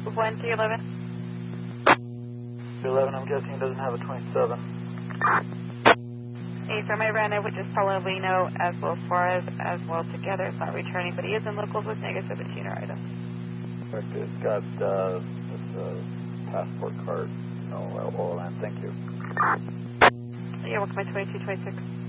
One 211. 211, I'm guessing doesn't have a 27. Hey, from Iran, would just follow Lino as well as Suarez as well together. It's not returning, but he is in locals with negative tuner items. Okay, it's got this passport card. No, OLN, thank you. Yeah, welcome to 2226.